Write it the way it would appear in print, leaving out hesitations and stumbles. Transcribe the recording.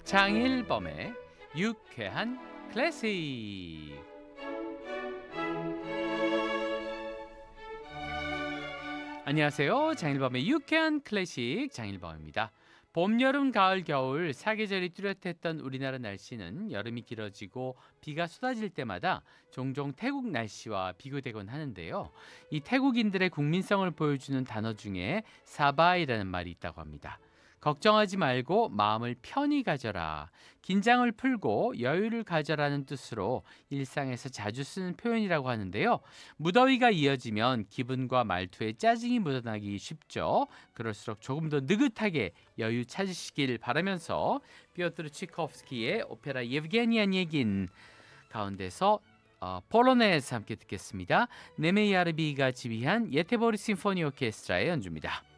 장일범의 유쾌한 클래식. 안녕하세요. 장일범의 유쾌한 클래식 장일범입니다. 봄, 여름, 가을, 겨울 사계절이 뚜렷했던 우리나라 날씨는 여름이 길어지고 비가 쏟아질 때마다 종종 태국 날씨와 비교되곤 하는데요. 이 태국인들의 국민성을 보여주는 단어 중에 사바이라는 말이 있다고 합니다. 걱정하지 말고 마음을 편히 가져라. 긴장을 풀고 여유를 가져라는 뜻으로 일상에서 자주 쓰는 표현이라고 하는데요. 무더위가 이어지면 기분과 말투에 짜증이 묻어나기 쉽죠. 그럴수록 조금 더 느긋하게 여유 찾으시길 바라면서 피오트르 치코프스키의 오페라 예브게니안 얘긴 가운데서 폴로네즈 함께 듣겠습니다. 네메야르비가 지휘한 예테보리 심포니 오케스트라의 연주입니다.